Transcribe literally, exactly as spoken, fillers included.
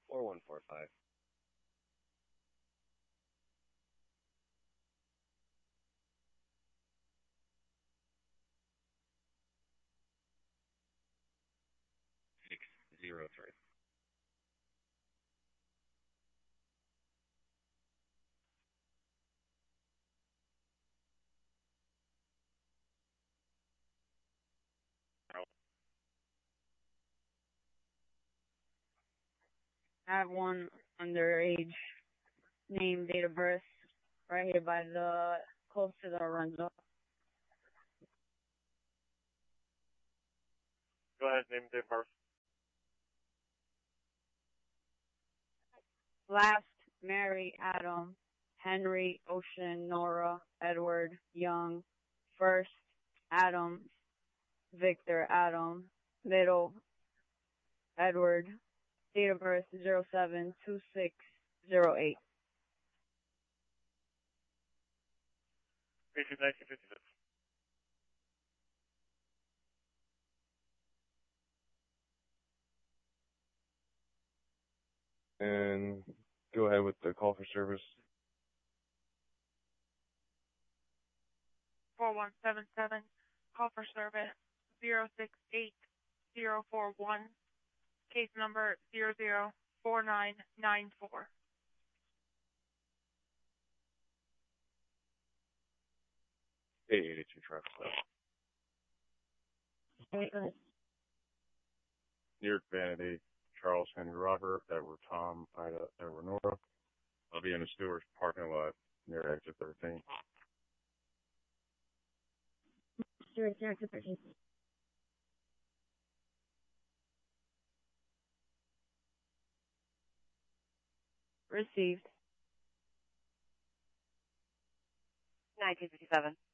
four one four five. six zero three. I have one underage name, date of birth, right here by the, close to the Lorenzo. Go ahead, name, date of birth. Last, Mary, Adam, Henry, Ocean, Nora, Edward, Young. First, Adam, Victor, Adam. Middle, Edward. Date of birth, zero seven two six zero eight. Issued nineteen fifty-six. And go ahead with the call for service. four one seven seven, call for service zero six eight zero four one, case number zero zero four nine nine four. eight eighty-two traffic stop. Near Vanity, Charles, Henry, Robert, Edward, Tom, Ida, Edward, Nora. I'll be in the Stewart's parking lot near exit thirteen. Stewart's exit thirteen. Received. nineteen fifty-seven.